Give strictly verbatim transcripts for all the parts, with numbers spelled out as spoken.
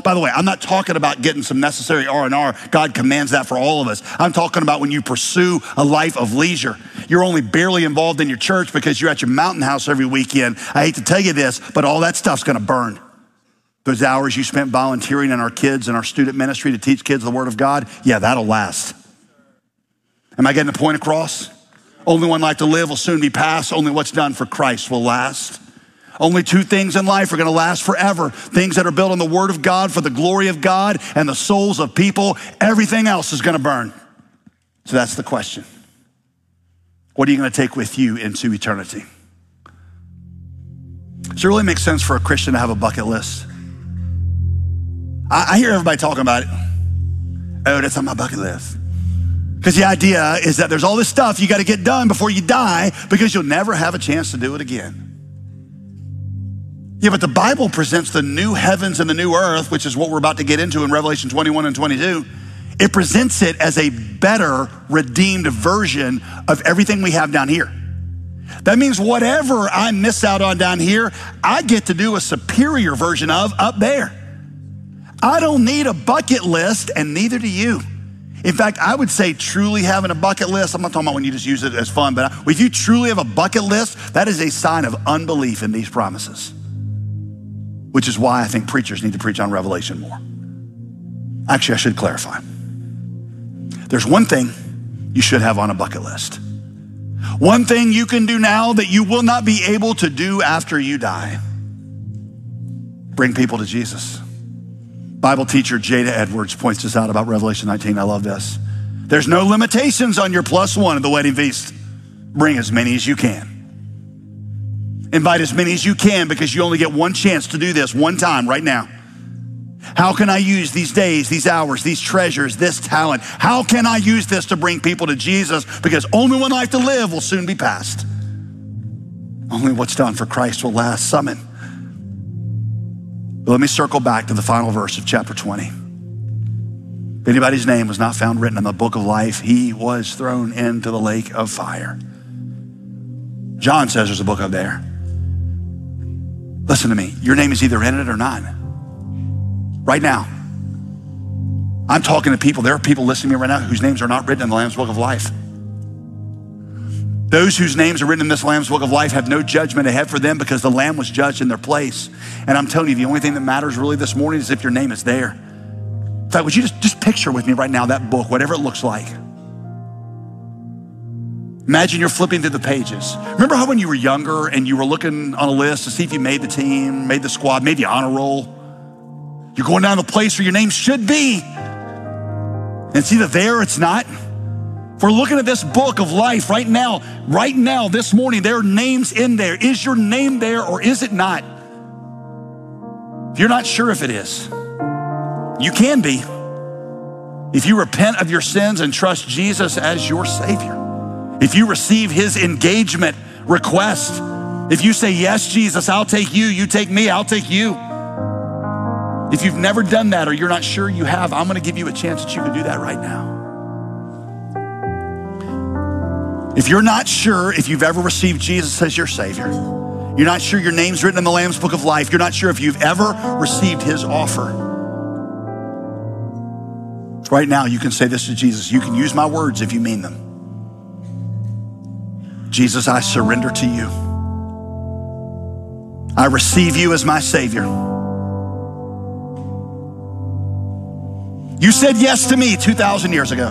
By the way, I'm not talking about getting some necessary R and R. God commands that for all of us. I'm talking about when you pursue a life of leisure. You're only barely involved in your church because you're at your mountain house every weekend. I hate to tell you this, but all that stuff's gonna burn. Those hours you spent volunteering in our kids and our student ministry to teach kids the Word of God, yeah, that'll last. Am I getting the point across? Only one life to live will soon be past. Only what's done for Christ will last. Only two things in life are gonna last forever. Things that are built on the Word of God for the glory of God and the souls of people. Everything else is gonna burn. So that's the question. What are you gonna take with you into eternity? Does it really make sense for a Christian to have a bucket list? I, I hear everybody talking about it. Oh, that's on my bucket list. Because the idea is that there's all this stuff you gotta get done before you die because you'll never have a chance to do it again. Yeah, but the Bible presents the new heavens and the new earth, which is what we're about to get into in Revelation twenty-one and twenty-two. It presents it as a better, redeemed version of everything we have down here. That means whatever I miss out on down here, I get to do a superior version of up there. I don't need a bucket list, and neither do you. In fact, I would say truly having a bucket list, I'm not talking about when you just use it as fun, but if you truly have a bucket list, that is a sign of unbelief in these promises. Which is why I think preachers need to preach on Revelation more. Actually, I should clarify. There's one thing you should have on a bucket list. One thing you can do now that you will not be able to do after you die. Bring people to Jesus. Bible teacher Jada Edwards points this out about Revelation nineteen. I love this. There's no limitations on your plus one at the wedding feast. Bring as many as you can. Invite as many as you can because you only get one chance to do this one time right now. How can I use these days, these hours, these treasures, this talent? How can I use this to bring people to Jesus? Because only one life to live will soon be past. Only what's done for Christ will last. Summon. But let me circle back to the final verse of chapter twenty. If anybody's name was not found written in the book of life, he was thrown into the lake of fire. John says there's a book up there. Listen to me. Your name is either in it or not. Right now. I'm talking to people. There are people listening to me right now whose names are not written in the Lamb's Book of Life. Those whose names are written in this Lamb's Book of Life have no judgment ahead for them because the Lamb was judged in their place. And I'm telling you, the only thing that matters really this morning is if your name is there. In fact, would you just, just picture with me right now that book, whatever it looks like. Imagine you're flipping through the pages. Remember how when you were younger and you were looking on a list to see if you made the team, made the squad, made the honor roll? You're going down the place where your name should be. And it's either there or it's not. If we're looking at this book of life right now, right now, this morning, there are names in there. Is your name there or is it not? If you're not sure if it is, you can be. If you repent of your sins and trust Jesus as your Savior. If you receive his engagement request, if you say, yes, Jesus, I'll take you, you take me, I'll take you. If you've never done that or you're not sure you have, I'm gonna give you a chance that you can do that right now. If you're not sure if you've ever received Jesus as your Savior, you're not sure your name's written in the Lamb's Book of Life, you're not sure if you've ever received his offer, right now you can say this to Jesus. You can use my words if you mean them. Jesus, I surrender to you. I receive you as my Savior. You said yes to me two thousand years ago.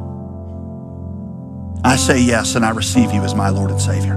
I say yes, and I receive you as my Lord and Savior.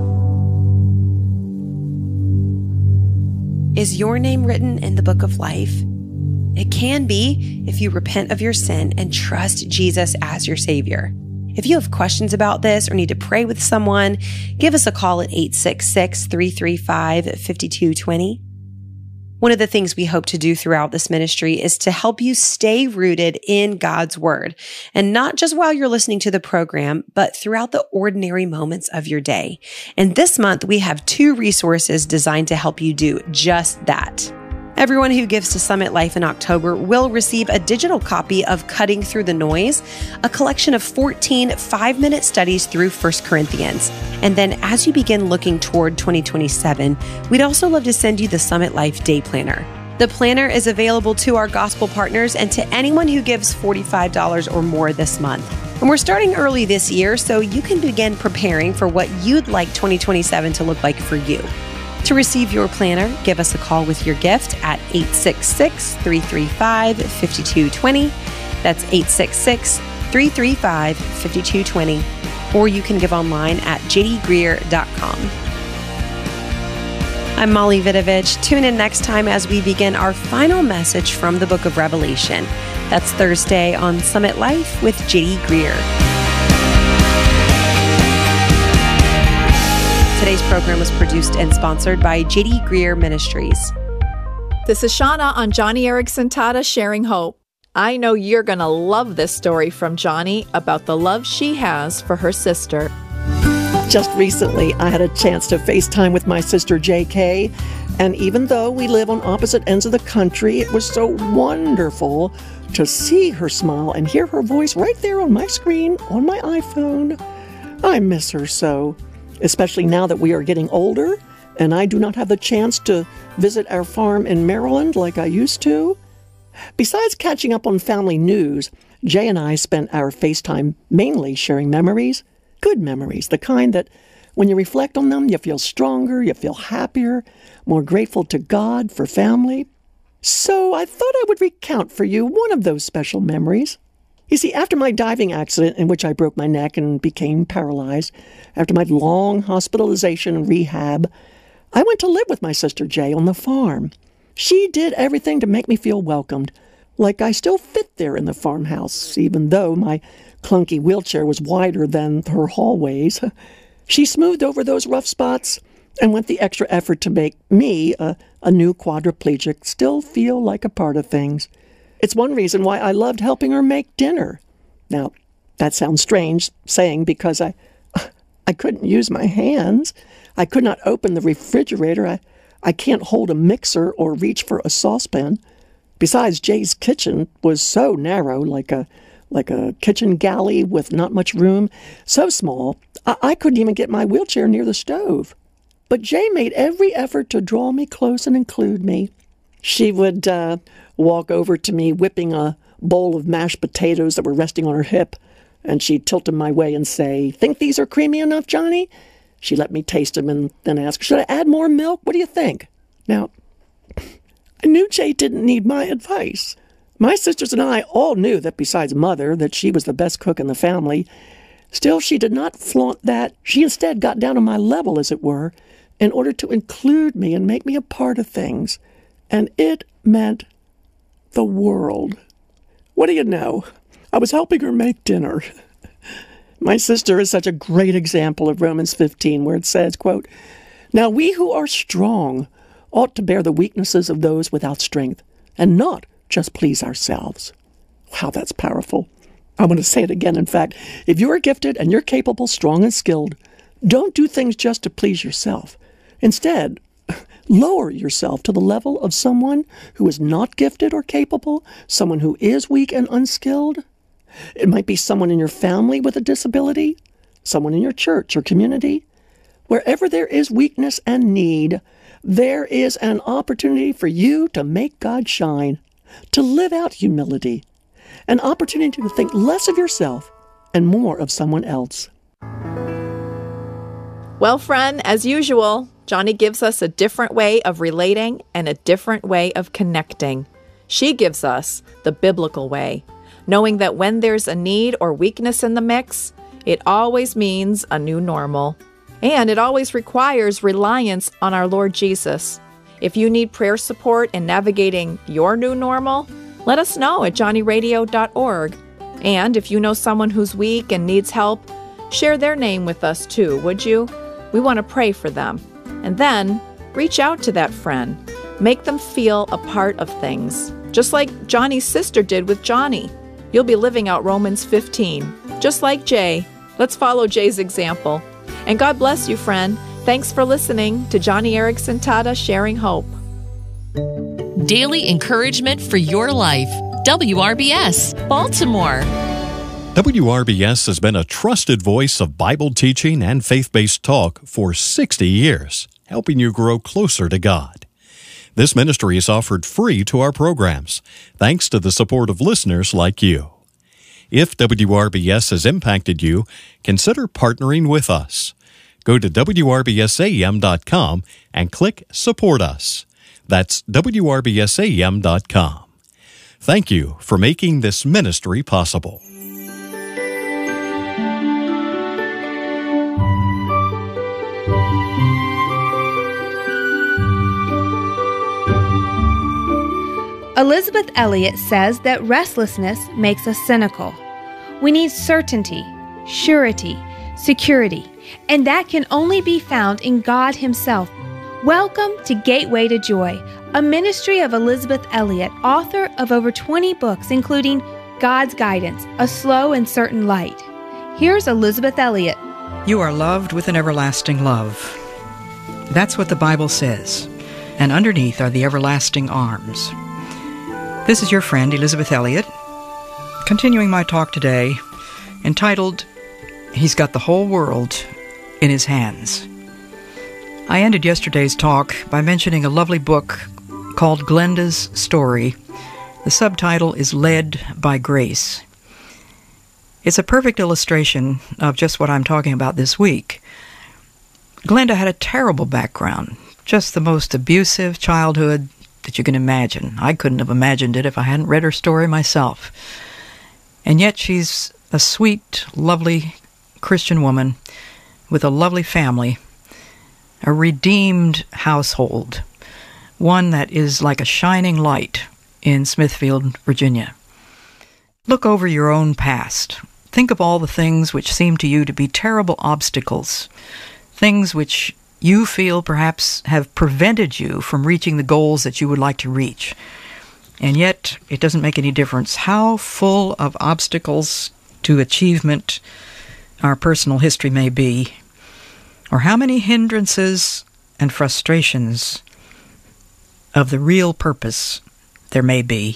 Is your name written in the book of life? It can be if you repent of your sin and trust Jesus as your Savior. If you have questions about this or need to pray with someone, give us a call at eight six six, three three five, five two two zero. One of the things we hope to do throughout this ministry is to help you stay rooted in God's Word, and not just while you're listening to the program, but throughout the ordinary moments of your day. And this month, we have two resources designed to help you do just that. Everyone who gives to Summit Life in October will receive a digital copy of Cutting Through the Noise, a collection of fourteen five-minute studies through First Corinthians. And then as you begin looking toward twenty twenty-seven, we'd also love to send you the Summit Life Day Planner. The planner is available to our gospel partners and to anyone who gives forty-five dollars or more this month. And we're starting early this year, so you can begin preparing for what you'd like twenty twenty-seven to look like for you. To receive your planner, give us a call with your gift at eight six six, three three five, five two two zero. That's eight six six, three three five, five two two zero. Or you can give online at j d greer dot com. I'm Molly Vidovich. Tune in next time as we begin our final message from the book of Revelation. That's Thursday on Summit Life with J D Greer. Today's program was produced and sponsored by J D Greer Ministries. This is Shauna on Joni Eareckson Tada Sharing Hope. I know you're going to love this story from Joni about the love she has for her sister. Just recently, I had a chance to FaceTime with my sister J K, and even though we live on opposite ends of the country, it was so wonderful to see her smile and hear her voice right there on my screen on my iPhone. I miss her so, especially now that we are getting older and I do not have the chance to visit our farm in Maryland like I used to. Besides catching up on family news, Jay and I spent our FaceTime mainly sharing memories. Good memories, the kind that when you reflect on them, you feel stronger, you feel happier, more grateful to God for family. So I thought I would recount for you one of those special memories. You see, after my diving accident in which I broke my neck and became paralyzed, after my long hospitalization and rehab, I went to live with my sister Jay on the farm. She did everything to make me feel welcomed, like I still fit there in the farmhouse, even though my clunky wheelchair was wider than her hallways. She smoothed over those rough spots and went the extra effort to make me, a, a new quadriplegic, still feel like a part of things. It's one reason why I loved helping her make dinner. Now, that sounds strange saying because I I couldn't use my hands. I could not open the refrigerator. I, I can't hold a mixer or reach for a saucepan. Besides, Jay's kitchen was so narrow, like a like a kitchen galley with not much room, so small, I, I couldn't even get my wheelchair near the stove. But Jay made every effort to draw me close and include me. She would uh, walk over to me whipping a bowl of mashed potatoes that were resting on her hip, and she'd tilt them my way and say, "Think these are creamy enough, Johnny?" She let me taste them and then ask, "Should I add more milk? What do you think?" Now, I knew Jay didn't need my advice. My sisters and I all knew that besides Mother, that she was the best cook in the family. Still, she did not flaunt that. She instead got down on my level, as it were, in order to include me and make me a part of things. And it meant the world. What do you know? I was helping her make dinner. My sister is such a great example of Romans fifteen, where it says, quote, "Now we who are strong ought to bear the weaknesses of those without strength, and not just please ourselves." Wow, that's powerful. I want to say it again. In fact, if you are gifted and you're capable, strong, and skilled, don't do things just to please yourself. Instead, lower yourself to the level of someone who is not gifted or capable, someone who is weak and unskilled. It might be someone in your family with a disability, someone in your church or community. Wherever there is weakness and need, there is an opportunity for you to make God shine, to live out humility, an opportunity to think less of yourself and more of someone else. Well, friend, as usual, Joni gives us a different way of relating and a different way of connecting. She gives us the biblical way, knowing that when there's a need or weakness in the mix, it always means a new normal. And it always requires reliance on our Lord Jesus. If you need prayer support in navigating your new normal, let us know at johnny radio dot org. And if you know someone who's weak and needs help, share their name with us too, would you? We want to pray for them. And then reach out to that friend. Make them feel a part of things, just like Johnny's sister did with Johnny. You'll be living out Romans fifteen. Just like Jay, let's follow Jay's example. And God bless you, friend. Thanks for listening to Joni Eareckson Tada Sharing Hope. Daily encouragement for your life. W R B S, Baltimore. W R B S has been a trusted voice of Bible teaching and faith-based talk for sixty years, helping you grow closer to God. This ministry is offered free to our programs, thanks to the support of listeners like you. If W R B S has impacted you, consider partnering with us. Go to W R B S A M dot com and click Support Us. That's W R B S A M dot com. Thank you for making this ministry possible. Elizabeth Elliot says that restlessness makes us cynical. We need certainty, surety, security, and that can only be found in God Himself. Welcome to Gateway to Joy, a ministry of Elizabeth Elliot, author of over twenty books, including God's Guidance, A Slow and Certain Light. Here's Elizabeth Elliot. You are loved with an everlasting love. That's what the Bible says. And underneath are the everlasting arms. This is your friend, Elizabeth Elliot, continuing my talk today, entitled, He's Got the Whole World in His Hands. I ended yesterday's talk by mentioning a lovely book called Glenda's Story. The subtitle is Led by Grace. It's a perfect illustration of just what I'm talking about this week. Glenda had a terrible background, just the most abusive childhood that you can imagine. I couldn't have imagined it if I hadn't read her story myself. And yet she's a sweet, lovely Christian woman with a lovely family, a redeemed household, one that is like a shining light in Smithfield, Virginia. Look over your own past. Think of all the things which seem to you to be terrible obstacles, things which you feel perhaps have prevented you from reaching the goals that you would like to reach. And yet, it doesn't make any difference how full of obstacles to achievement our personal history may be, or how many hindrances and frustrations of the real purpose there may be.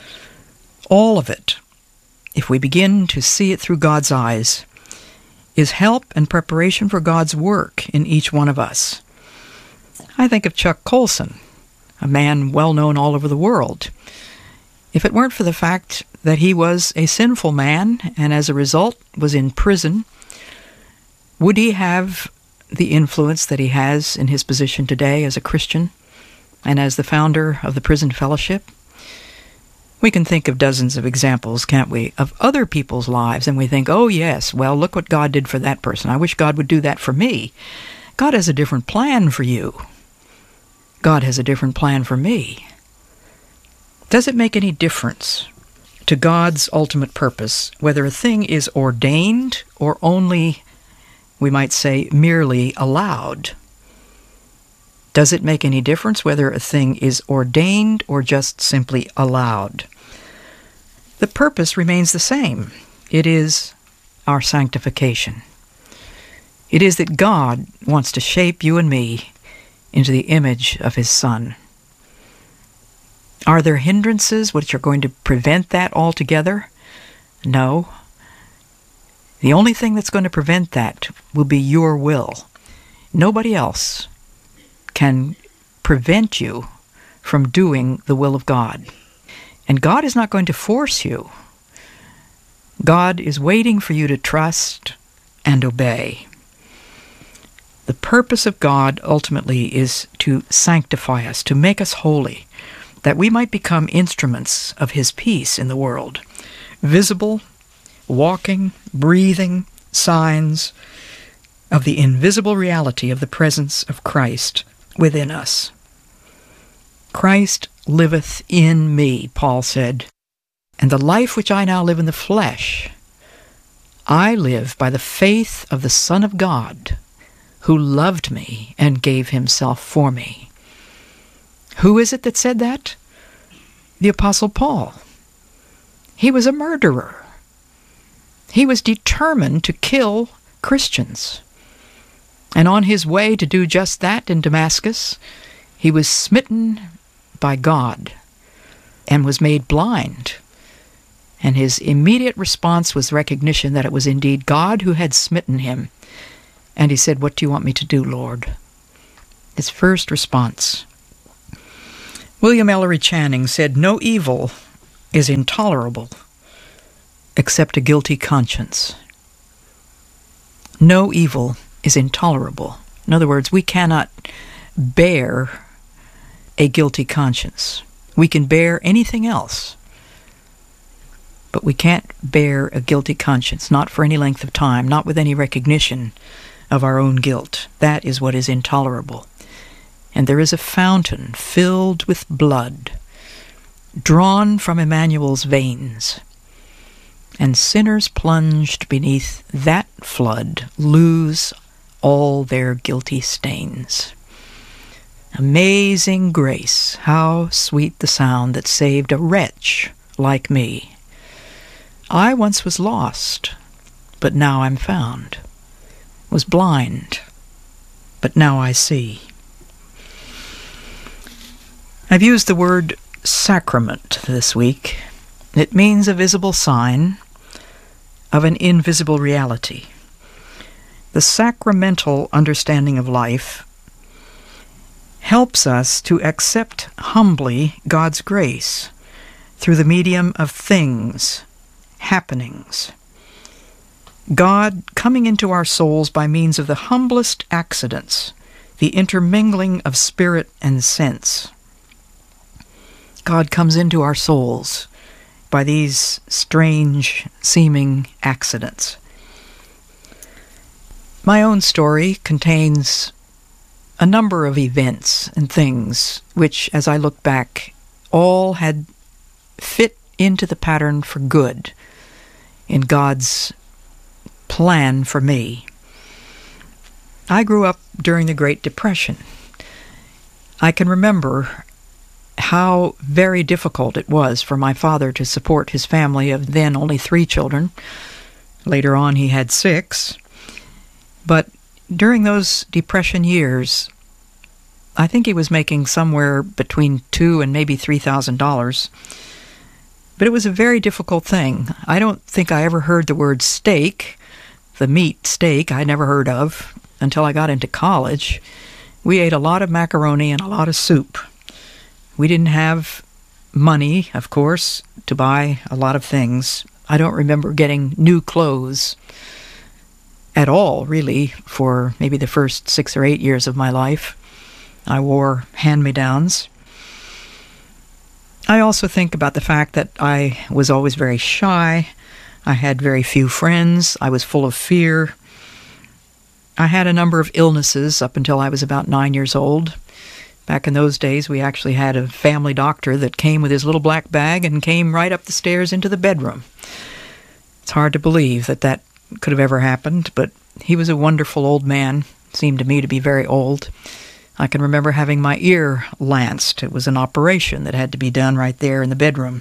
All of it, if we begin to see it through God's eyes, is help and preparation for God's work in each one of us. I think of Chuck Colson, a man well known all over the world. If it weren't for the fact that he was a sinful man and as a result was in prison, would he have the influence that he has in his position today as a Christian and as the founder of the Prison Fellowship? We can think of dozens of examples, can't we, of other people's lives, and we think, oh yes, well, look what God did for that person. I wish God would do that for me. God has a different plan for you. God has a different plan for me. Does it make any difference to God's ultimate purpose whether a thing is ordained or only, we might say, merely allowed? Does it make any difference whether a thing is ordained or just simply allowed? The purpose remains the same. It is our sanctification. It is that God wants to shape you and me into the image of His Son. Are there hindrances which are going to prevent that altogether? No. The only thing that's going to prevent that will be your will. Nobody else can prevent you from doing the will of God. And God is not going to force you. God is waiting for you to trust and obey. The purpose of God ultimately is to sanctify us, to make us holy, that we might become instruments of His peace in the world, visible, walking, breathing signs of the invisible reality of the presence of Christ within us. Christ liveth in me, Paul said, and the life which I now live in the flesh, I live by the faith of the Son of God, who loved me and gave Himself for me. Who is it that said that? The Apostle Paul. He was a murderer. He was determined to kill Christians. And on his way to do just that in Damascus, he was smitten by God and was made blind. And his immediate response was recognition that it was indeed God who had smitten him. And he said, "What do you want me to do, Lord?" His first response. William Ellery Channing said, "No evil is intolerable except a guilty conscience." No evil is intolerable. In other words, we cannot bear a guilty conscience. We can bear anything else, but we can't bear a guilty conscience, not for any length of time, not with any recognition of our own guilt. That is what is intolerable. And there is a fountain filled with blood, drawn from Emmanuel's veins, and sinners plunged beneath that flood lose all their guilty stains. Amazing grace, how sweet the sound that saved a wretch like me. I once was lost, but now I'm found, was blind, but now I see. I've used the word sacrament this week. It means a visible sign of an invisible reality. The sacramental understanding of life helps us to accept humbly God's grace through the medium of things, happenings. God coming into our souls by means of the humblest accidents, the intermingling of spirit and sense. God comes into our souls by these strange seeming accidents. My own story contains a number of events and things which, as I look back, all had fit into the pattern for good in God's plan for me. I grew up during the Great Depression. I can remember how very difficult it was for my father to support his family of then only three children. Later on he had six. But during those Depression years, I think he was making somewhere between two and maybe three thousand dollars. But it was a very difficult thing. I don't think I ever heard the word steak, the meat steak I never heard of until I got into college. We ate a lot of macaroni and a lot of soup. We didn't have money, of course, to buy a lot of things. I don't remember getting new clothes at all, really, for maybe the first six or eight years of my life. I wore hand-me-downs. I also think about the fact that I was always very shy. I had very few friends. I was full of fear. I had a number of illnesses up until I was about nine years old. Back in those days, we actually had a family doctor that came with his little black bag and came right up the stairs into the bedroom. It's hard to believe that that could have ever happened, but he was a wonderful old man, seemed to me to be very old. I can remember having my ear lanced. It was an operation that had to be done right there in the bedroom.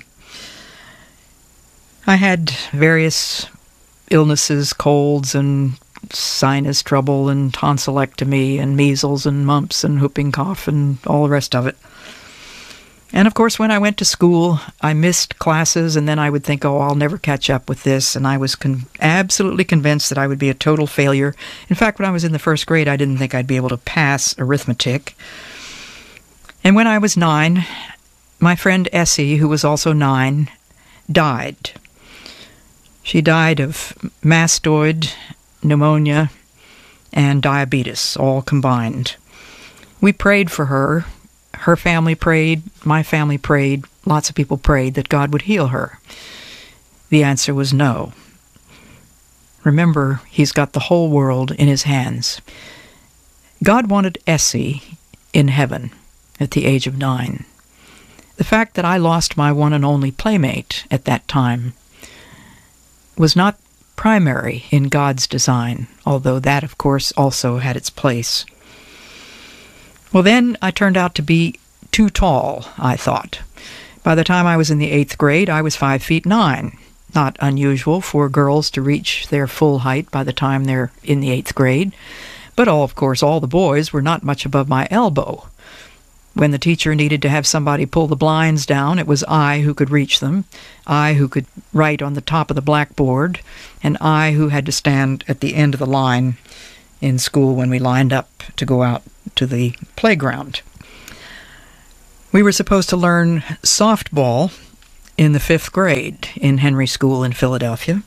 I had various illnesses, colds and sinus trouble and tonsillectomy and measles and mumps and whooping cough and all the rest of it. And of course, when I went to school, I missed classes, and then I would think, oh, I'll never catch up with this. And I was con- absolutely convinced that I would be a total failure. In fact, when I was in the first grade, I didn't think I'd be able to pass arithmetic. And when I was nine, my friend Essie, who was also nine, died. She died of mastoid, pneumonia, and diabetes, all combined. We prayed for her. Her family prayed, my family prayed, lots of people prayed that God would heal her. The answer was no. Remember, He's got the whole world in His hands. God wanted Essie in heaven at the age of nine. The fact that I lost my one and only playmate at that time was not primary in God's design, although that, of course, also had its place. Well, then I turned out to be too tall, I thought. By the time I was in the eighth grade, I was five feet nine. Not unusual for girls to reach their full height by the time they're in the eighth grade. But, all, of course, all the boys were not much above my elbow. When the teacher needed to have somebody pull the blinds down, it was I who could reach them, I who could write on the top of the blackboard, and I who had to stand at the end of the line in school when we lined up to go out to the playground. We were supposed to learn softball in the fifth grade in Henry School in Philadelphia.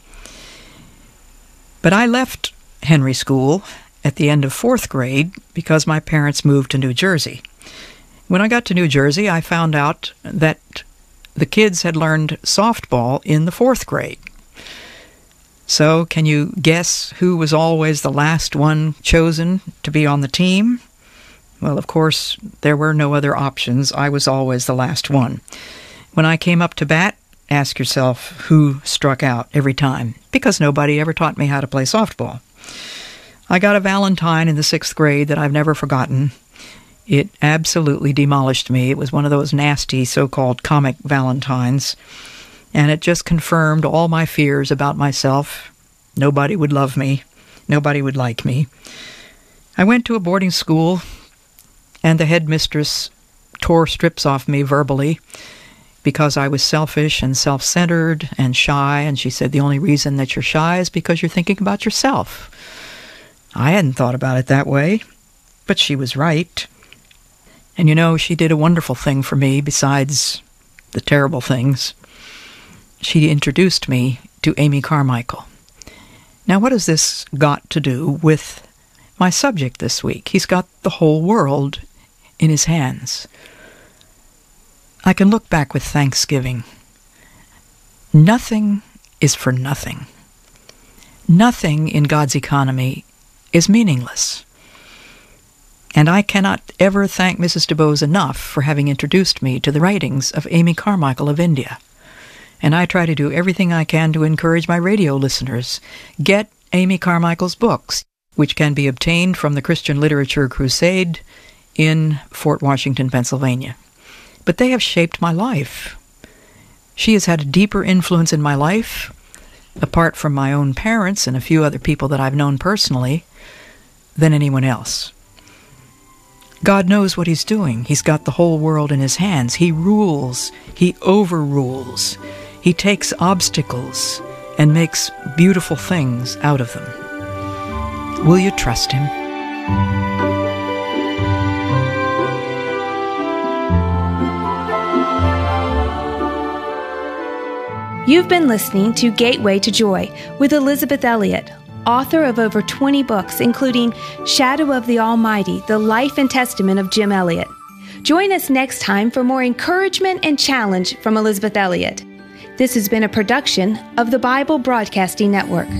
But I left Henry School at the end of fourth grade because my parents moved to New Jersey. When I got to New Jersey, I found out that the kids had learned softball in the fourth grade. So, can you guess who was always the last one chosen to be on the team? Well, of course, there were no other options. I was always the last one. When I came up to bat, ask yourself who struck out every time, because nobody ever taught me how to play softball. I got a Valentine in the sixth grade that I've never forgotten. It absolutely demolished me. It was one of those nasty so-called comic Valentines, and it just confirmed all my fears about myself. Nobody would love me. Nobody would like me. I went to a boarding school, and the headmistress tore strips off me verbally because I was selfish and self-centered and shy, and she said, the only reason that you're shy is because you're thinking about yourself. I hadn't thought about it that way, but she was right. And you know, she did a wonderful thing for me besides the terrible things. She introduced me to Amy Carmichael. Now, what has this got to do with my subject this week? He's got the whole world in his hands. I can look back with thanksgiving. Nothing is for nothing. Nothing in God's economy is meaningless. And I cannot ever thank Missus DuBose enough for having introduced me to the writings of Amy Carmichael of India. And I try to do everything I can to encourage my radio listeners. Get Amy Carmichael's books, which can be obtained from the Christian Literature Crusade in Fort Washington, Pennsylvania. But they have shaped my life. She has had a deeper influence in my life, apart from my own parents and a few other people that I've known personally, than anyone else. God knows what he's doing. He's got the whole world in his hands. He rules. He overrules. He takes obstacles and makes beautiful things out of them. Will you trust him? You've been listening to Gateway to Joy with Elizabeth Elliot, author of over twenty books, including Shadow of the Almighty, The Life and Testament of Jim Elliot. Join us next time for more encouragement and challenge from Elizabeth Elliot. This has been a production of the Bible Broadcasting Network.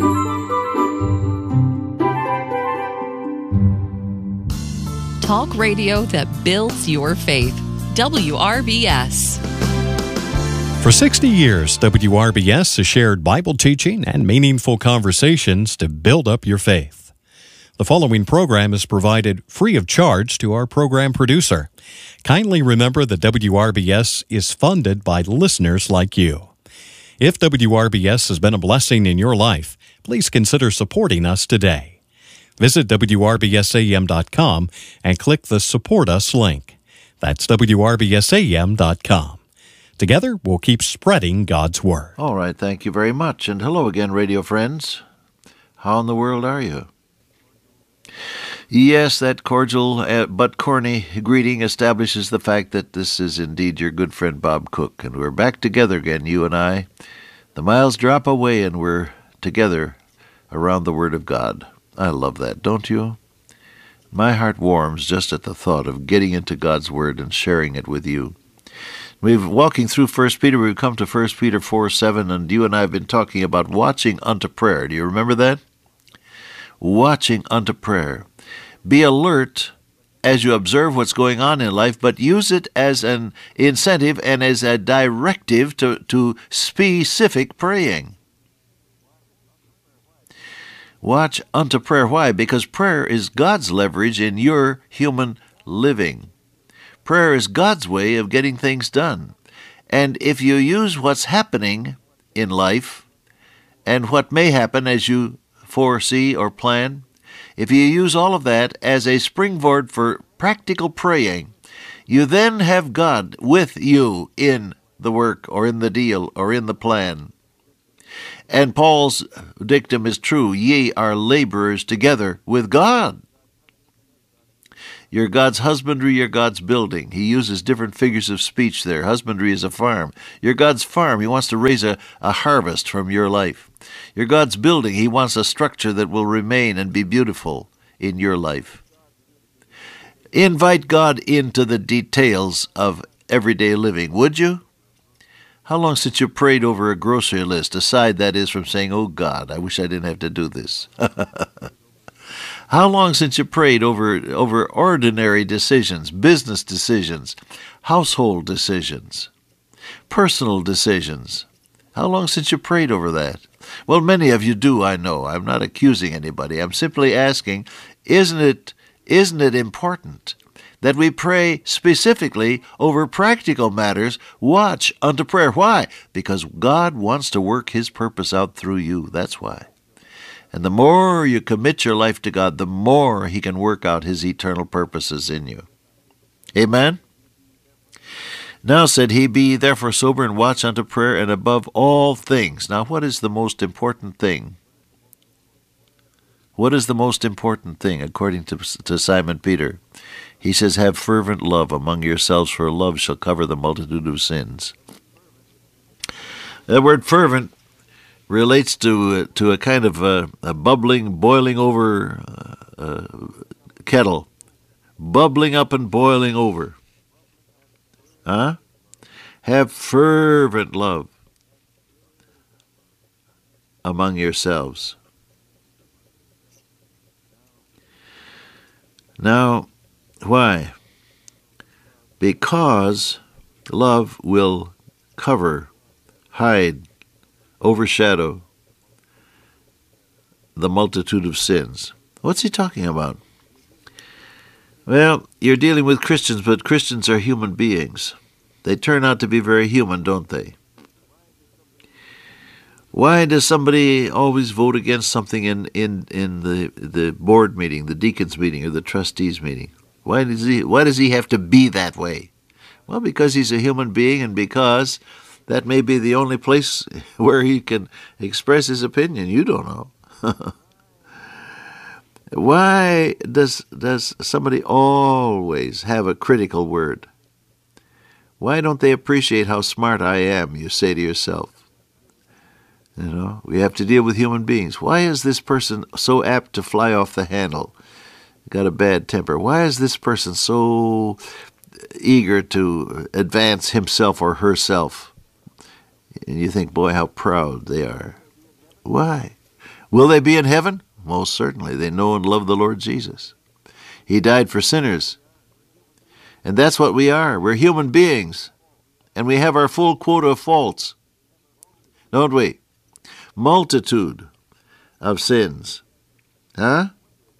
Talk radio that builds your faith. W R B S. For sixty years, W R B S has shared Bible teaching and meaningful conversations to build up your faith. The following program is provided free of charge to our program producer. Kindly remember that W R B S is funded by listeners like you. If W R B S has been a blessing in your life, please consider supporting us today. Visit W R B S A M dot com and click the Support Us link. That's W R B S A M dot com. Together, we'll keep spreading God's Word. All right, thank you very much. And hello again, radio friends. How in the world are you? Yes, that cordial uh, but corny greeting establishes the fact that this is indeed your good friend Bob Cook, and we're back together again, you and I. The miles drop away, and we're together around the Word of God. I love that, don't you? My heart warms just at the thought of getting into God's Word and sharing it with you. We've walking through First Peter. We've come to First Peter four seven, and you and I have been talking about watching unto prayer. Do you remember that? Watching unto prayer. Be alert as you observe what's going on in life, but use it as an incentive and as a directive to, to specific praying. Watch unto prayer. Why? Because prayer is God's leverage in your human living. Prayer is God's way of getting things done. And if you use what's happening in life and what may happen as you foresee or plan, if you use all of that as a springboard for practical praying, you then have God with you in the work or in the deal or in the plan. And Paul's dictum is true, ye are laborers together with God. You're God's husbandry, you're God's building. He uses different figures of speech there. Husbandry is a farm. You're God's farm. He wants to raise a, a harvest from your life. You're God's building. He wants a structure that will remain and be beautiful in your life. Invite God into the details of everyday living, would you? How long since you prayed over a grocery list, aside, that is, from saying, oh God, I wish I didn't have to do this? How long since you prayed over, over ordinary decisions, business decisions, household decisions, personal decisions? How long since you prayed over that? Well, many of you do, I know. I'm not accusing anybody. I'm simply asking, isn't it, isn't it important that we pray specifically over practical matters? Watch unto prayer. Why? Because God wants to work His purpose out through you. That's why. And the more you commit your life to God, the more He can work out His eternal purposes in you. Amen? Now, said he, be therefore sober and watch unto prayer, and above all things. Now, what is the most important thing? What is the most important thing, according to, to Simon Peter? He says, have fervent love among yourselves, for love shall cover the multitude of sins. The word fervent relates to, uh, to a kind of uh, a bubbling, boiling over uh, uh, kettle. Bubbling up and boiling over. Huh? Have fervent love among yourselves. Now, why? Because love will cover, hide, overshadow the multitude of sins. What's he talking about? Well, you're dealing with Christians, but Christians are human beings. They turn out to be very human, don't they? Why does somebody always vote against something in, in, in the, the board meeting, the deacons meeting, or the trustees meeting? Why does he, why does he have to be that way? Well, because he's a human being, and because that may be the only place where he can express his opinion. You don't know. Why does does somebody always have a critical word? Why don't they appreciate how smart I am, you say to yourself? You know, we have to deal with human beings. Why is this person so apt to fly off the handle? Got a bad temper. Why is this person so eager to advance himself or herself? And you think, boy, how proud they are. Why? Will they be in heaven? Most certainly. They know and love the Lord Jesus. He died for sinners. And that's what we are. We're human beings. And we have our full quota of faults. Don't we? Multitude of sins. Huh?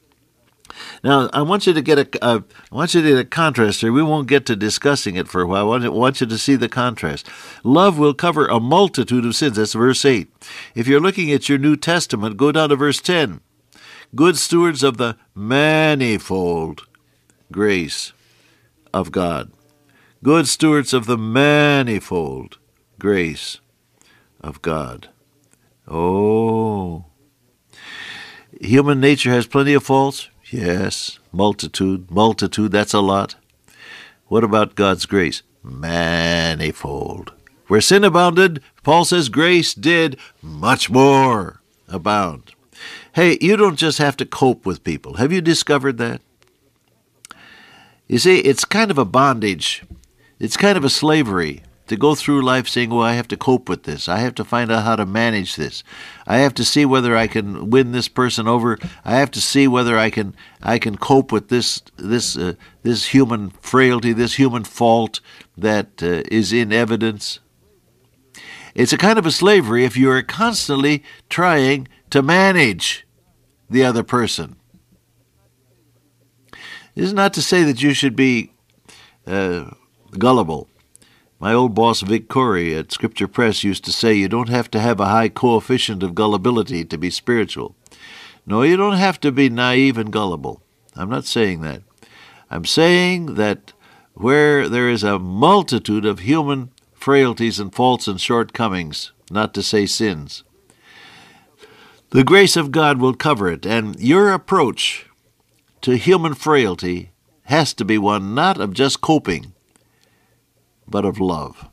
Now, I want you to get a, uh, I want you to get a contrast here. We won't get to discussing it for a while. I want, I want you to see the contrast. Love will cover a multitude of sins. That's verse eight. If you're looking at your New Testament, go down to verse ten. Good stewards of the manifold grace of God. Good stewards of the manifold grace of God. Oh. Human nature has plenty of faults. Yes, multitude, multitude, that's a lot. What about God's grace? Manifold. Where sin abounded, Paul says grace did much more abound. Hey, you don't just have to cope with people. Have you discovered that? You see, it's kind of a bondage. It's kind of a slavery to go through life saying, well, I have to cope with this. I have to find out how to manage this. I have to see whether I can win this person over. I have to see whether I can I can cope with this this uh, this human frailty, this human fault that uh, is in evidence. It's a kind of a slavery if you are constantly trying to manage the other person. This is not to say that you should be uh, gullible. My old boss, Vic Corey at Scripture Press, used to say you don't have to have a high coefficient of gullibility to be spiritual. No, you don't have to be naive and gullible. I'm not saying that. I'm saying that where there is a multitude of human frailties and faults and shortcomings, not to say sins, the grace of God will cover it, and your approach to human frailty has to be one not of just coping, but of love.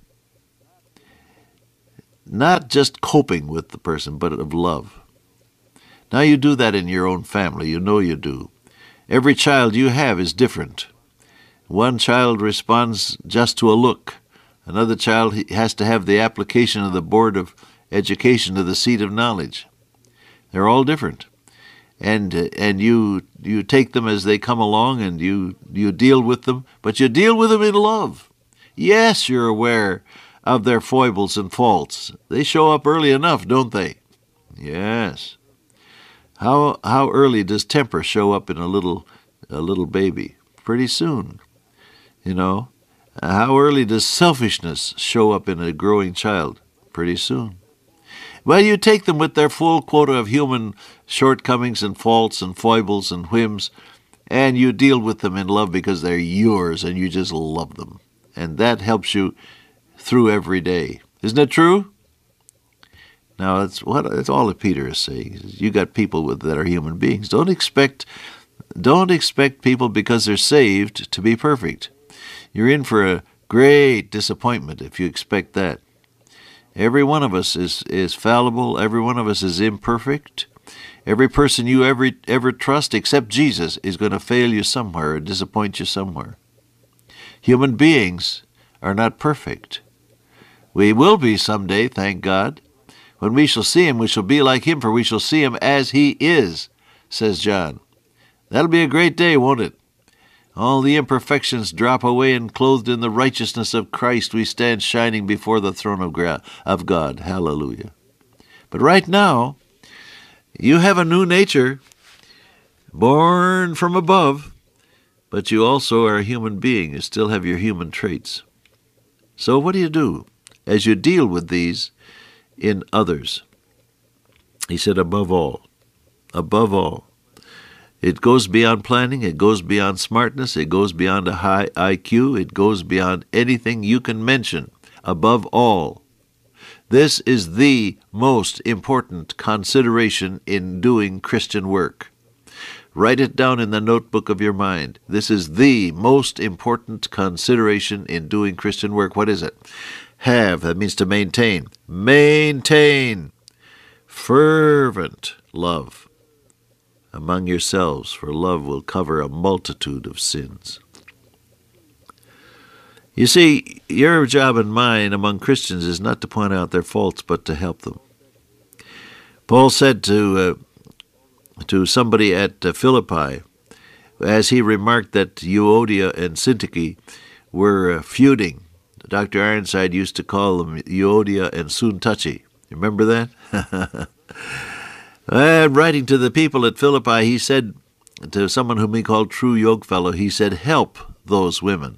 Not just coping with the person, but of love. Now you do that in your own family. You know you do. Every child you have is different. One child responds just to a look. Another child has to have the application of the Board of Education to the seat of knowledge. They're all different. And uh, and you you take them as they come along, and you, you deal with them, but you deal with them in love. Yes, you're aware of their foibles and faults. They show up early enough, don't they? Yes. How how early does temper show up in a little a little baby? Pretty soon. You know, how early does selfishness show up in a growing child? Pretty soon. Well, you take them with their full quota of human shortcomings and faults and foibles and whims, and you deal with them in love because they're yours and you just love them. And that helps you through every day. Isn't it true? Now, that's what that's all that Peter is saying. You got people with, that are human beings. Don't expect, don't expect people because they're saved to be perfect. You're in for a great disappointment if you expect that. Every one of us is, is fallible. Every one of us is imperfect. Every person you ever, ever trust except Jesus is going to fail you somewhere or disappoint you somewhere. Human beings are not perfect. We will be someday, thank God. When we shall see him, we shall be like him, for we shall see him as he is, says John. That'll be a great day, won't it? All the imperfections drop away, and clothed in the righteousness of Christ, we stand shining before the throne of, gra- of God. Hallelujah. But right now, you have a new nature, born from above, but you also are a human being. You still have your human traits. So what do you do as you deal with these in others? He said, above all, above all. It goes beyond planning. It goes beyond smartness. It goes beyond a high I Q. It goes beyond anything you can mention. Above all, this is the most important consideration in doing Christian work. Write it down in the notebook of your mind. This is the most important consideration in doing Christian work. What is it? Have, that means to maintain. Maintain fervent love among yourselves, for love will cover a multitude of sins. You see, your job and mine among Christians is not to point out their faults, but to help them. Paul said to uh, to somebody at uh, Philippi, as he remarked that Euodia and Syntyche were uh, feuding. Doctor Ironside used to call them Euodia and Soon-Touchy. Remember that? And writing to the people at Philippi, he said to someone whom he called True Yokefellow, he said, help those women.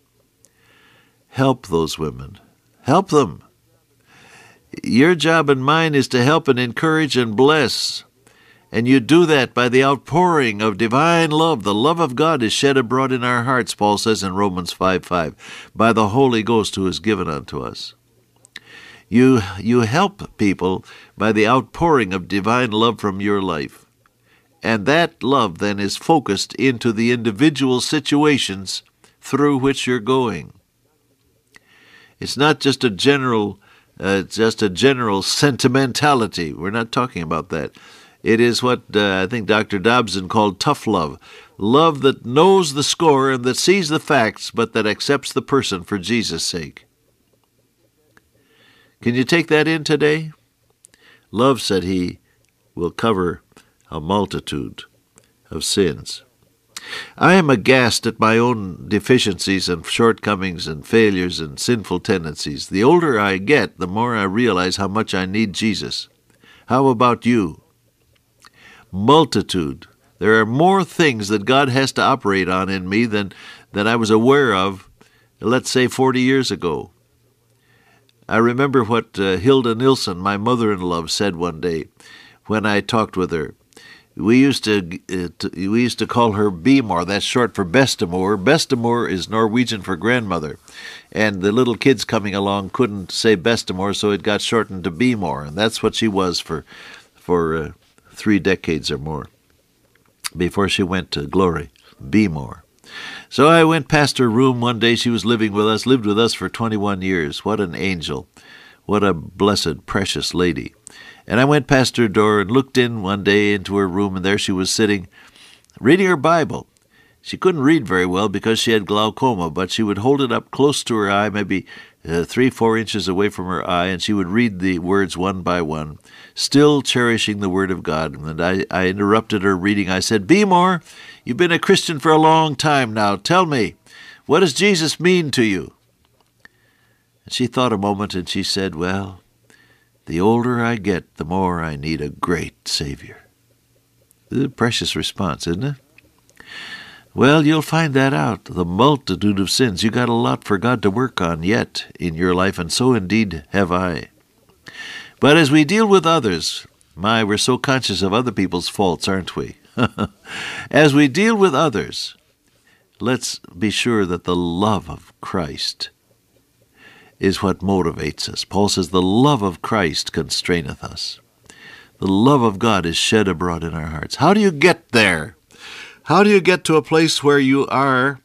Help those women. Help them. Your job and mine is to help and encourage and bless. And you do that by the outpouring of divine love. The love of God is shed abroad in our hearts, Paul says in Romans five five, by the Holy Ghost who is given unto us. You, you help people by the outpouring of divine love from your life. And that love then is focused into the individual situations through which you're going. It's not just a general, uh, just a general sentimentality. We're not talking about that. It is what uh, I think Doctor Dobson called tough love. Love that knows the score and that sees the facts, but that accepts the person for Jesus' sake. Can you take that in today? Love, said he, will cover a multitude of sins. I am aghast at my own deficiencies and shortcomings and failures and sinful tendencies. The older I get, the more I realize how much I need Jesus. How about you? Multitude. There are more things that God has to operate on in me than, than I was aware of, let's say, forty years ago. I remember what uh, Hilda Nilsson, my mother-in-law, said one day when I talked with her. We used to, uh, to we used to call her Bemor. That's short for Bestemor. Bestemor is Norwegian for grandmother, and the little kids coming along couldn't say Bestemor, so it got shortened to Bemor, and that's what she was for for uh, three decades or more before she went to glory. Bemor. So I went past her room one day. She was living with us, lived with us for twenty-one years. What an angel. What a blessed, precious lady. And I went past her door and looked in one day into her room, and there she was sitting, reading her Bible. She couldn't read very well because she had glaucoma, but she would hold it up close to her eye, maybe uh, three, four inches away from her eye, and she would read the words one by one, still cherishing the Word of God. And I, I interrupted her reading. I said, "Beemore, you've been a Christian for a long time now. Tell me, what does Jesus mean to you?" And she thought a moment, and she said, "Well, the older I get, the more I need a great Savior." This is a precious response, isn't it? Well, you'll find that out. The multitude of sins. You got a lot for God to work on yet in your life, and so indeed have I. But as we deal with others, my, we're so conscious of other people's faults, aren't we? As we deal with others, let's be sure that the love of Christ is what motivates us. Paul says, "The love of Christ constraineth us." The love of God is shed abroad in our hearts. How do you get there? How do you get to a place where you are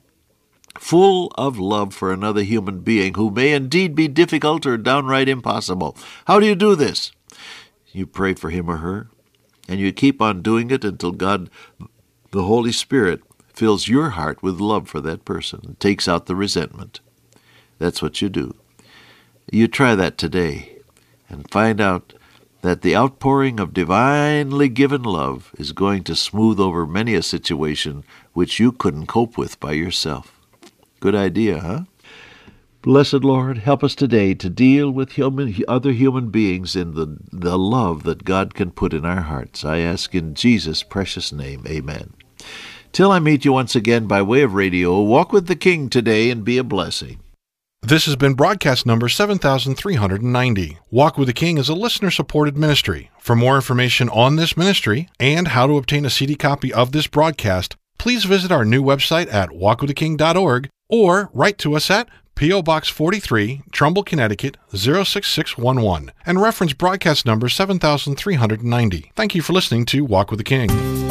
full of love for another human being who may indeed be difficult or downright impossible? How do you do this? You pray for him or her, and you keep on doing it until God, the Holy Spirit, fills your heart with love for that person and takes out the resentment. That's what you do. You try that today and find out that the outpouring of divinely given love is going to smooth over many a situation which you couldn't cope with by yourself. Good idea, huh? Blessed Lord, help us today to deal with human, other human beings in the, the love that God can put in our hearts. I ask in Jesus' precious name, amen. Till I meet you once again by way of radio, walk with the King today and be a blessing. This has been broadcast number seven thousand three hundred ninety. Walk with the King is a listener-supported ministry. For more information on this ministry and how to obtain a C D copy of this broadcast, please visit our new website at walk with the king dot org or write to us at P O Box forty-three, Trumbull, Connecticut zero six six one one and reference broadcast number seven thousand three hundred ninety. Thank you for listening to Walk with the King.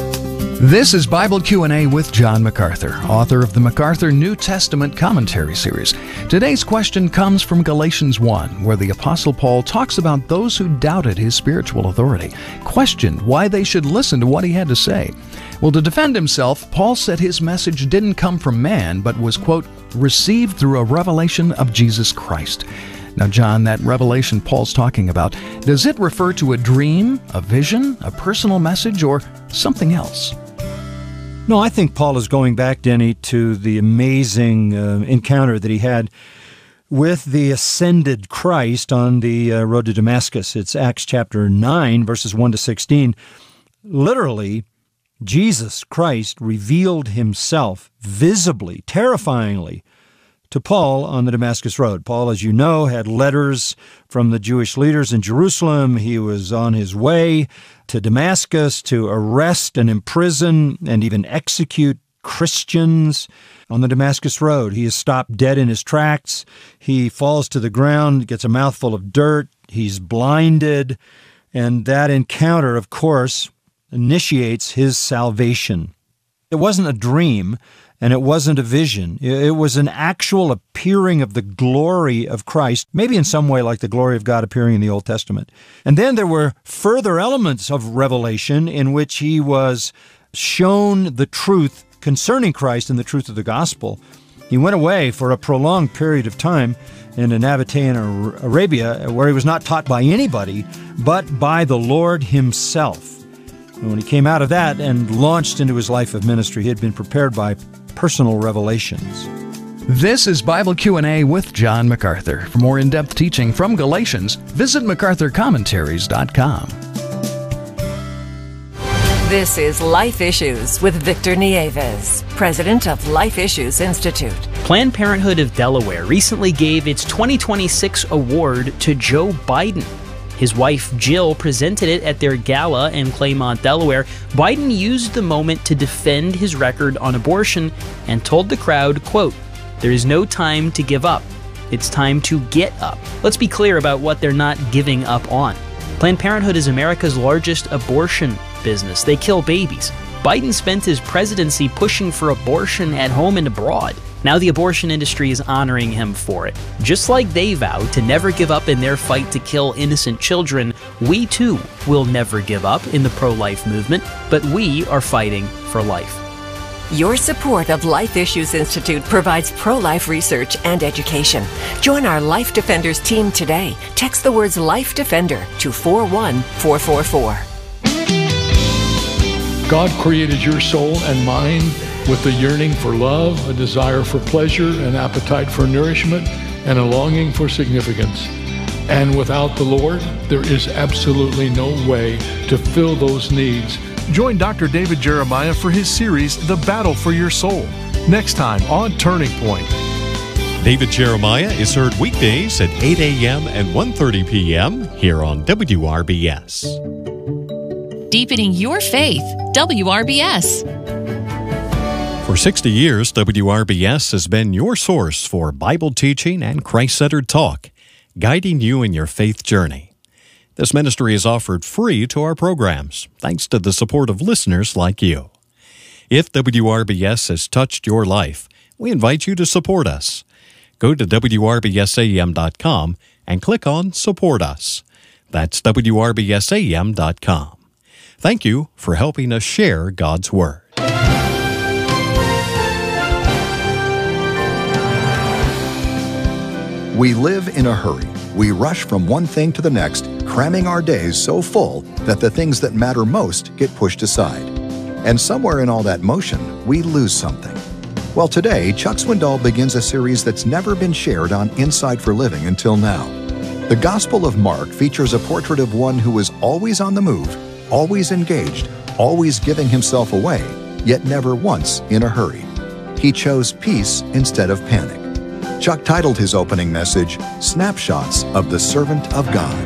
This is Bible Q and A with John MacArthur, author of the MacArthur New Testament Commentary Series. Today's question comes from Galatians one, where the Apostle Paul talks about those who doubted his spiritual authority, questioned why they should listen to what he had to say. Well, to defend himself, Paul said his message didn't come from man, but was, quote, received through a revelation of Jesus Christ. Now, John, that revelation Paul's talking about, does it refer to a dream, a vision, a personal message, or something else? No, I think Paul is going back, Denny, to the amazing uh, encounter that he had with the ascended Christ on the uh, road to Damascus. It's Acts chapter nine, verses one to sixteen. Literally, Jesus Christ revealed himself visibly, terrifyingly, to Paul on the Damascus Road. Paul, as you know, had letters from the Jewish leaders in Jerusalem. He was on his way to Damascus to arrest and imprison and even execute Christians on the Damascus Road. He is stopped dead in his tracks. He falls to the ground, gets a mouthful of dirt. He's blinded. And that encounter, of course, initiates his salvation. It wasn't a dream, and it wasn't a vision. It was an actual appearing of the glory of Christ, maybe in some way like the glory of God appearing in the Old Testament. And then there were further elements of revelation in which he was shown the truth concerning Christ and the truth of the gospel. He went away for a prolonged period of time in Nabatean Arabia, where he was not taught by anybody, but by the Lord himself. And when he came out of that and launched into his life of ministry, he had been prepared by personal revelations. This is Bible Q and A with John MacArthur. For more in-depth teaching from Galatians, visit macarthur commentaries dot com. This is Life Issues with Victor Nieves, president of Life Issues Institute. Planned Parenthood of Delaware recently gave its twenty twenty-six award to Joe Biden. His wife, Jill, presented it at their gala in Claymont, Delaware. Biden used the moment to defend his record on abortion and told the crowd, quote, "There is no time to give up. It's time to get up." Let's be clear about what they're not giving up on. Planned Parenthood is America's largest abortion business. They kill babies. Biden spent his presidency pushing for abortion at home and abroad. Now the abortion industry is honoring him for it. Just like they vowed to never give up in their fight to kill innocent children, we too will never give up in the pro-life movement, but we are fighting for life. Your support of Life Issues Institute provides pro-life research and education. Join our Life Defenders team today. Text the words Life Defender to four one four four four. God created your soul and mind with a yearning for love, a desire for pleasure, an appetite for nourishment, and a longing for significance. And without the Lord, there is absolutely no way to fill those needs. Join Doctor David Jeremiah for his series, The Battle for Your Soul, next time on Turning Point. David Jeremiah is heard weekdays at eight a.m. and one thirty p.m. here on W R B S. Deepening your faith, W R B S. For sixty years, W R B S has been your source for Bible teaching and Christ-centered talk, guiding you in your faith journey. This ministry is offered free to our programs, thanks to the support of listeners like you. If W R B S has touched your life, we invite you to support us. Go to W R B S A M dot com and click on Support Us. That's W R B S A M dot com. Thank you for helping us share God's Word. We live in a hurry. We rush from one thing to the next, cramming our days so full that the things that matter most get pushed aside. And somewhere in all that motion, we lose something. Well, today, Chuck Swindoll begins a series that's never been shared on Insight for Living until now. The Gospel of Mark features a portrait of one who is always on the move, always engaged, always giving himself away, yet never once in a hurry. He chose peace instead of panic. Chuck titled his opening message, Snapshots of the Servant of God.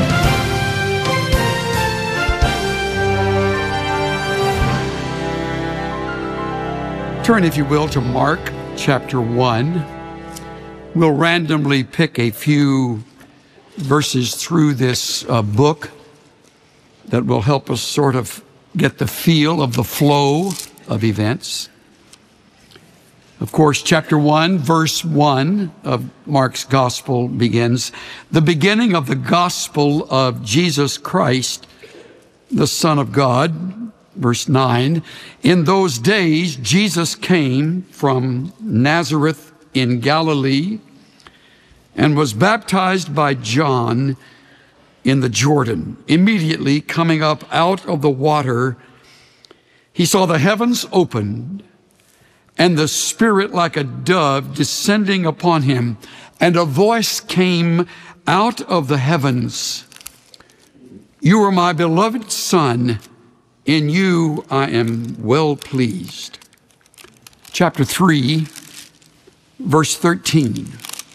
Turn, if you will, to Mark chapter one. We'll randomly pick a few verses through this uh, book that will help us sort of get the feel of the flow of events. Of course, chapter one, verse one of Mark's gospel begins, the beginning of the gospel of Jesus Christ, the Son of God. Verse nine, in those days, Jesus came from Nazareth in Galilee and was baptized by John in the Jordan. Immediately coming up out of the water, he saw the heavens opened and the Spirit like a dove descending upon him. And a voice came out of the heavens, you are my beloved Son, in you I am well pleased. Chapter three, verse thirteen.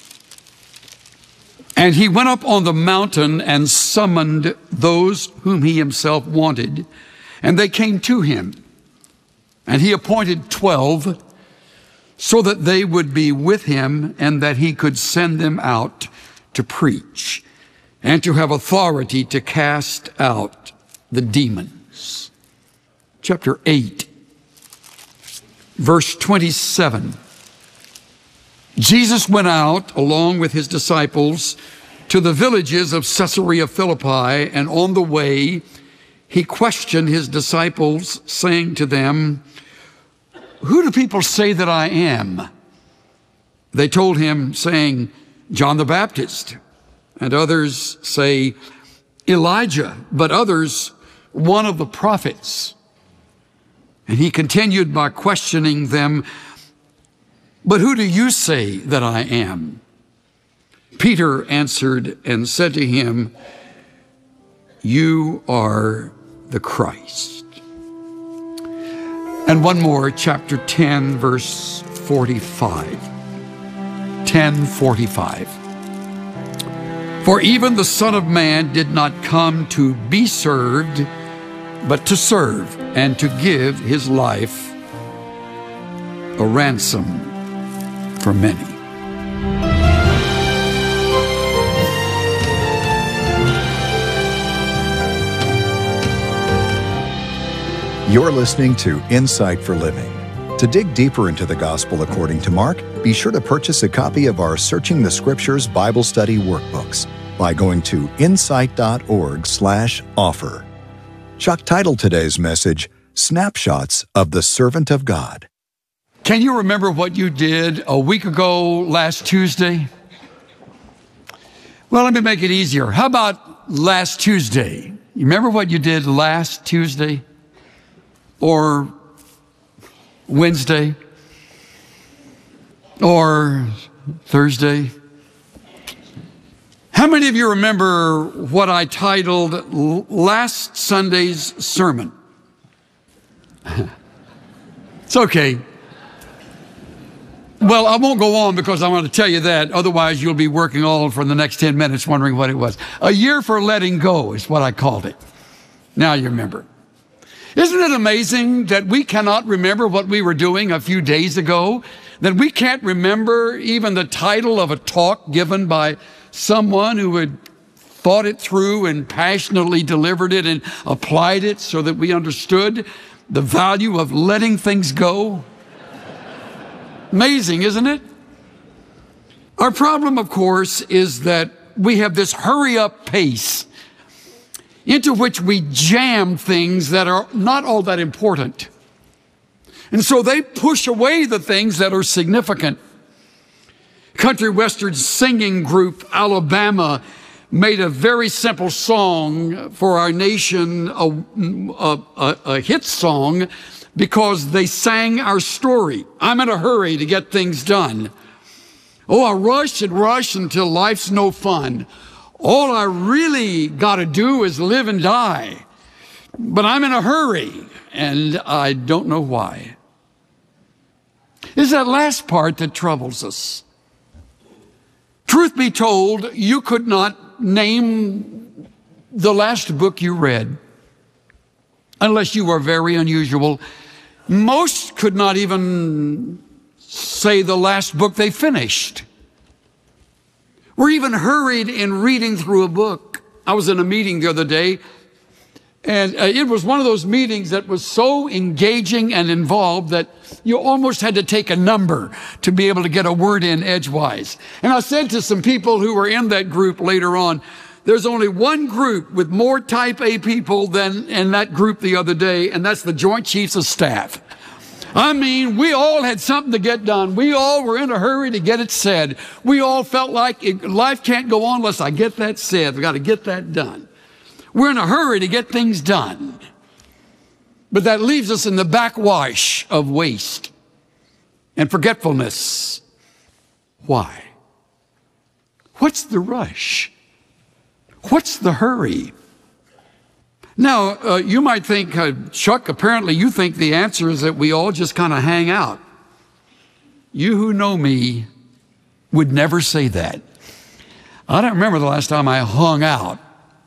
And he went up on the mountain and summoned those whom he himself wanted, and they came to him. And he appointed twelve, so that they would be with him and that he could send them out to preach and to have authority to cast out the demons. Chapter eight, verse twenty-seven. Jesus went out along with his disciples to the villages of Caesarea Philippi, and on the way he questioned his disciples, saying to them, who do people say that I am? They told him, saying, John the Baptist, and others say, Elijah, but others, one of the prophets. And he continued by questioning them, but who do you say that I am? Peter answered and said to him, you are the Christ. And one more, chapter ten, verse forty-five. ten forty-five. For even the Son of Man did not come to be served, but to serve and to give his life a ransom for many. You're listening to Insight for Living. To dig deeper into the Gospel according to Mark, be sure to purchase a copy of our Searching the Scriptures Bible Study Workbooks by going to insight.org slash offer. Chuck titled today's message, Snapshots of the Servant of God. Can you remember what you did a week ago last Tuesday? Well, let me make it easier. How about last Tuesday? You remember what you did last Tuesday? Or Wednesday? Or Thursday? How many of you remember what I titled last Sunday's sermon? It's okay. Well, I won't go on because I want to tell you that. Otherwise, you'll be working all for the next ten minutes wondering what it was. A year for letting go is what I called it. Now you remember. Isn't it amazing that we cannot remember what we were doing a few days ago? That we can't remember even the title of a talk given by someone who had thought it through and passionately delivered it and applied it so that we understood the value of letting things go? Amazing, isn't it? Our problem, of course, is that we have this hurry-up pace into which we jam things that are not all that important. And so they push away the things that are significant. Country western singing group Alabama made a very simple song for our nation, a, a, a, a hit song, because they sang our story. I'm in a hurry to get things done. Oh, I rush and rush until life's no fun. All I really got to do is live and die. But I'm in a hurry, and I don't know why. It's that last part that troubles us. Truth be told, you could not name the last book you read unless you were very unusual. Most could not even say the last book they finished. We're even hurried in reading through a book. I was in a meeting the other day, and uh, it was one of those meetings that was so engaging and involved that you almost had to take a number to be able to get a word in edgewise. And I said to some people who were in that group later on, there's only one group with more type A people than in that group the other day, and that's the Joint Chiefs of Staff. I mean, we all had something to get done. We all were in a hurry to get it said. We all felt like it, life can't go on unless I get that said. We've got to get that done. We're in a hurry to get things done. But that leaves us in the backwash of waste and forgetfulness. Why? What's the rush? What's the hurry? Now, uh, you might think, uh, Chuck, apparently you think the answer is that we all just kind of hang out. You who know me would never say that. I don't remember the last time I hung out.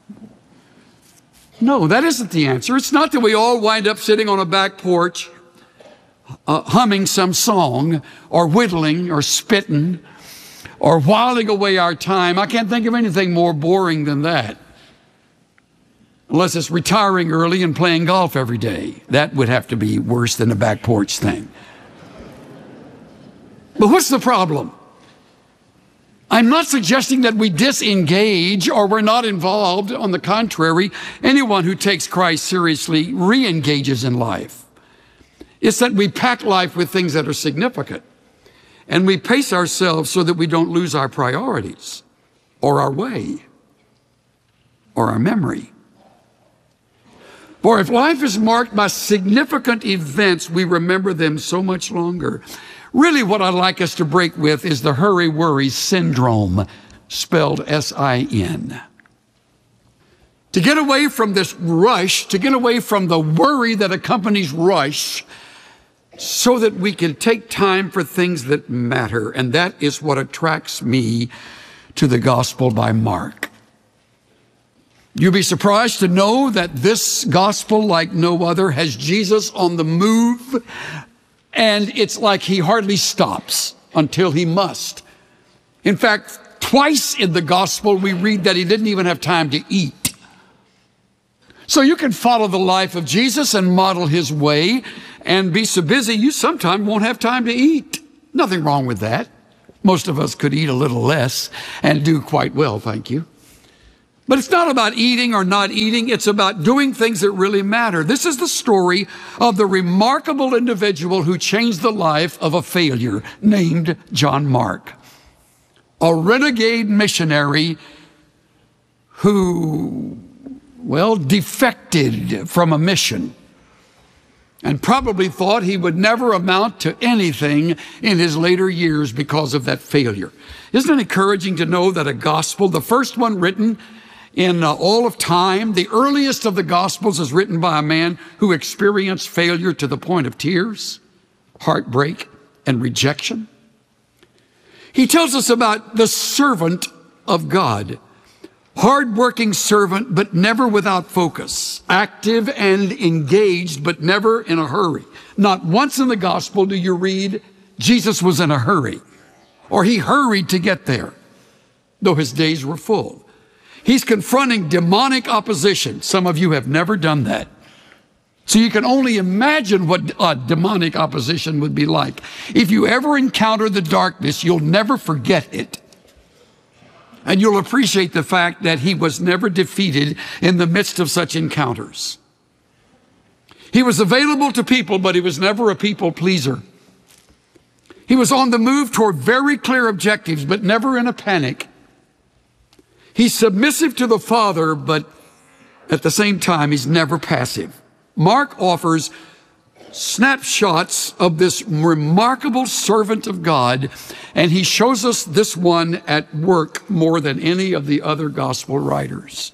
No, that isn't the answer. It's not that we all wind up sitting on a back porch, uh, humming some song, or whittling, or spitting, or whiling away our time. I can't think of anything more boring than that. Unless it's retiring early and playing golf every day. That would have to be worse than a back porch thing. But what's the problem? I'm not suggesting that we disengage or we're not involved. On the contrary, anyone who takes Christ seriously re-engages in life. It's that we pack life with things that are significant. And we pace ourselves so that we don't lose our priorities or our way or our memory. For if life is marked by significant events, we remember them so much longer. Really, what I'd like us to break with is the hurry-worry syndrome, spelled S I N. To get away from this rush, to get away from the worry that accompanies rush, so that we can take time for things that matter. And that is what attracts me to the Gospel by Mark. You'll be surprised to know that this gospel, like no other, has Jesus on the move, and it's like he hardly stops until he must. In fact, twice in the gospel we read that he didn't even have time to eat. So you can follow the life of Jesus and model his way and be so busy you sometimes won't have time to eat. Nothing wrong with that. Most of us could eat a little less and do quite well, thank you. But it's not about eating or not eating. It's about doing things that really matter. This is the story of the remarkable individual who changed the life of a failure named John Mark, a renegade missionary who, well, defected from a mission and probably thought he would never amount to anything in his later years because of that failure. Isn't it encouraging to know that a gospel, the first one written in uh, all of time, the earliest of the Gospels is written by a man who experienced failure to the point of tears, heartbreak, and rejection? He tells us about the servant of God, hard-working servant, but never without focus, active and engaged, but never in a hurry. Not once in the Gospel do you read Jesus was in a hurry, or he hurried to get there, though his days were full. He's confronting demonic opposition. Some of you have never done that. So you can only imagine what uh, demonic opposition would be like. If you ever encounter the darkness, you'll never forget it. And you'll appreciate the fact that he was never defeated in the midst of such encounters. He was available to people, but he was never a people pleaser. He was on the move toward very clear objectives, but never in a panic. He's submissive to the Father, but at the same time, he's never passive. Mark offers snapshots of this remarkable servant of God, and he shows us this one at work more than any of the other gospel writers.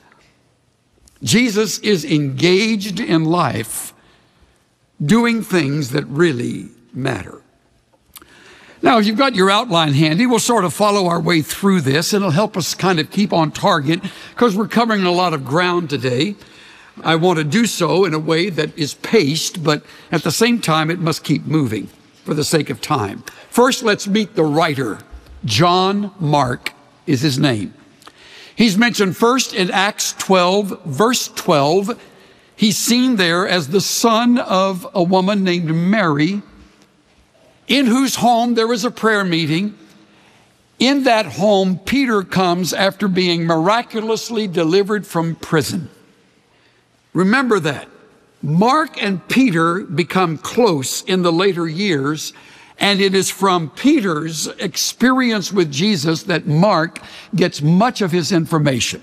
Jesus is engaged in life, doing things that really matter. Now, if you've got your outline handy, we'll sort of follow our way through this, and it'll help us kind of keep on target because we're covering a lot of ground today. I want to do so in a way that is paced, but at the same time, it must keep moving for the sake of time. First, let's meet the writer. John Mark is his name. He's mentioned first in Acts twelve, verse twelve. He's seen there as the son of a woman named Mary, in whose home there was a prayer meeting. In that home, Peter comes after being miraculously delivered from prison. Remember that. Mark and Peter become close in the later years, and it is from Peter's experience with Jesus that Mark gets much of his information.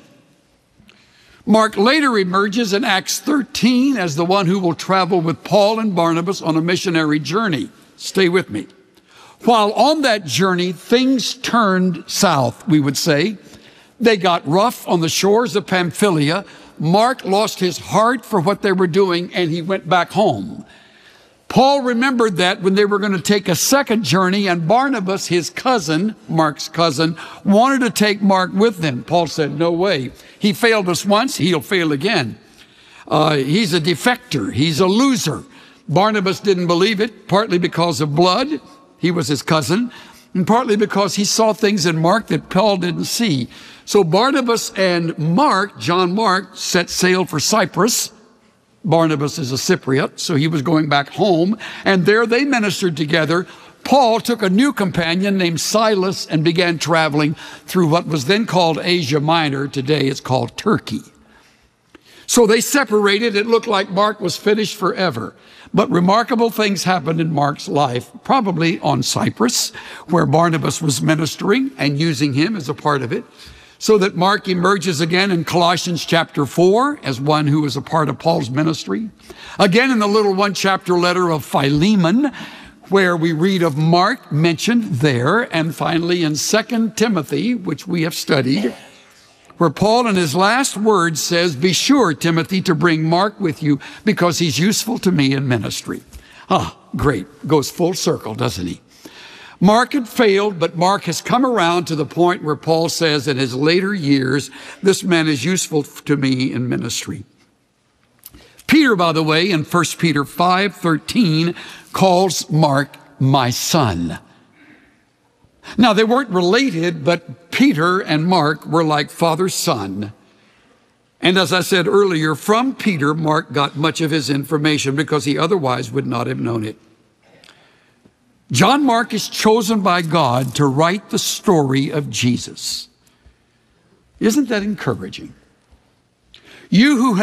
Mark later emerges in Acts thirteen as the one who will travel with Paul and Barnabas on a missionary journey. Stay with me. While on that journey, things turned south, we would say. They got rough on the shores of Pamphylia. Mark lost his heart for what they were doing, and he went back home. Paul remembered that when they were going to take a second journey, and Barnabas, his cousin, Mark's cousin, wanted to take Mark with them. Paul said, no way. He failed us once, he'll fail again. Uh, he's a defector. He's a loser. Barnabas didn't believe it, partly because of blood. He was his cousin. And partly because he saw things in Mark that Paul didn't see. So Barnabas and Mark, John Mark, set sail for Cyprus. Barnabas is a Cypriot, so he was going back home. And there they ministered together. Paul took a new companion named Silas and began traveling through what was then called Asia Minor. Today it's called Turkey. So they separated. It looked like Mark was finished forever. But remarkable things happened in Mark's life, probably on Cyprus, where Barnabas was ministering and using him as a part of it, so that Mark emerges again in Colossians chapter four as one who is a part of Paul's ministry. Again in the little one chapter letter of Philemon, where we read of Mark mentioned there. And finally in Second Timothy, which we have studied, where Paul in his last words says, be sure, Timothy, to bring Mark with you because he's useful to me in ministry. Ah, great. Goes full circle, doesn't he? Mark had failed, but Mark has come around to the point where Paul says in his later years, this man is useful to me in ministry. Peter, by the way, in First Peter five thirteen, calls Mark my son. Now, they weren't related, but Peter and Mark were like father-son. And as I said earlier, from Peter, Mark got much of his information because he otherwise would not have known it. John Mark is chosen by God to write the story of Jesus. Isn't that encouraging? You who